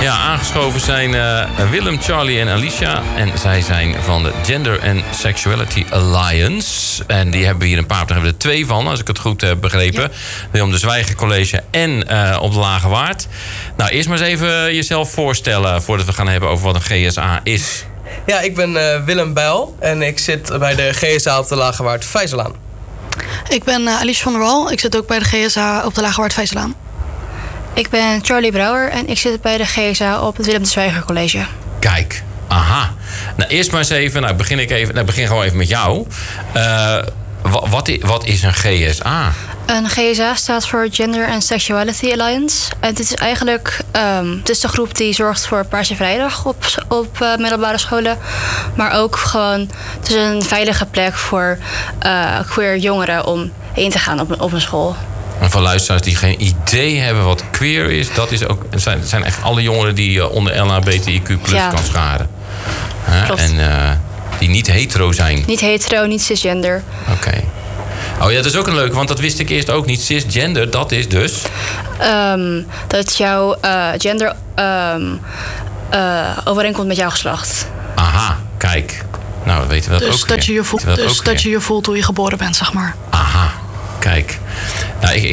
Ja, aangeschoven zijn Willem, Charlie en Alicia. En zij zijn van de Gender and Sexuality Alliance. En die hebben we hier een paar, daar hebben we er 2 van, als ik het goed heb begrepen. Willem de Zwijger College en op de Lage Waard. Nou, eerst maar eens even jezelf voorstellen voordat we gaan hebben over wat een GSA is. Ja, ik ben Willem Bijl en ik zit bij de GSA op de Lage Waard Vijzelaan. Ik ben Alice van der Wal. Ik zit ook bij de GSA op de Lage Waard Vijzelaan. Ik ben Charlie Brouwer en ik zit bij de GSA op het Willem de Zwijger College. Kijk, aha. Nou, eerst maar eens even, begin gewoon even met jou. Wat is een GSA? Een GSA staat voor Gender and Sexuality Alliance. En het is eigenlijk het is de groep die zorgt voor Paarse Vrijdag op middelbare scholen. Maar ook gewoon, het is een veilige plek voor queer jongeren om heen te gaan op een school. En voor luisteraars die geen idee hebben wat queer is, dat is ook, zijn echt alle jongeren die onder LHBTIQ+ kan scharen. Klopt. En die niet hetero zijn. Niet hetero, niet cisgender. Oké. Oh ja, dat is ook een leuke, want dat wist ik eerst ook niet. Cisgender, dat is dus? Dat jouw gender overeenkomt met jouw geslacht. Aha, kijk. Nou, dan weten we dat dus ook dat je je voelt, dus dat je je voelt hoe je geboren bent, zeg maar. Aha, kijk. Nou,